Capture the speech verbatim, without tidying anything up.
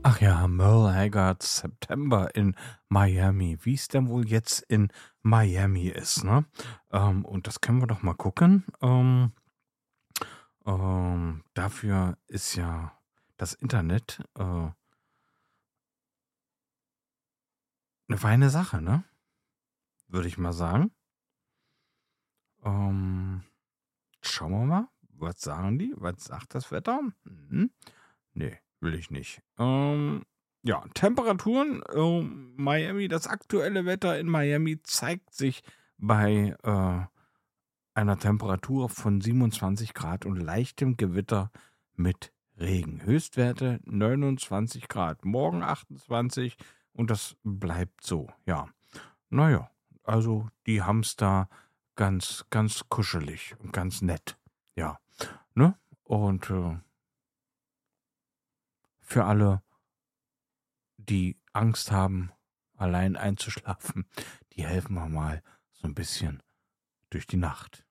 Ach ja, Merle Haggards September in Miami. Wie es denn wohl jetzt in Miami ist, ne? Ähm, und das können wir doch mal gucken. Ähm, ähm, dafür ist ja das Internet äh, eine feine Sache, ne? Würde ich mal sagen. Ähm, schauen wir mal. Was sagen die? Was sagt das Wetter? Mhm. Nee, will ich nicht. Ähm, ja, Temperaturen. Ähm, Miami, das aktuelle Wetter in Miami zeigt sich bei äh, einer Temperatur von siebenundzwanzig Grad und leichtem Gewitter mit Regen. Höchstwerte neunundzwanzig Grad, morgen achtundzwanzig und das bleibt so, ja. Naja, also die haben's da ganz, ganz kuschelig und ganz nett, ja. Ne? Und äh, für alle, die Angst haben, allein einzuschlafen, die helfen wir mal so ein bisschen durch die Nacht.